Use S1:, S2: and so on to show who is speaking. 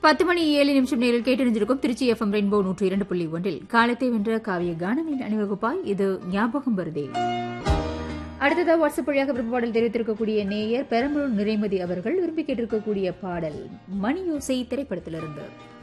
S1: 10:07 நேரில் கேட்டறிஞ்சிருக்கும் Trichy FM rainbow 102.1 காலத்தை வென்ற காவிய கானங்களின் அணிவகுப்பாய் இது ஞாபகம் வருதே. அடுத்ததாக வாட்ஸ்அப் வழியாக விரும்ப பாடல் தெரிவித்திருக்கக்கூடிய நேயர் பெரம்பலூர் நிறைமதி அவர்கள் விரும்பி கேட்டிருக்கக்கூடிய பாடல் மணியோசை திரைப்படத்திலிருந்து.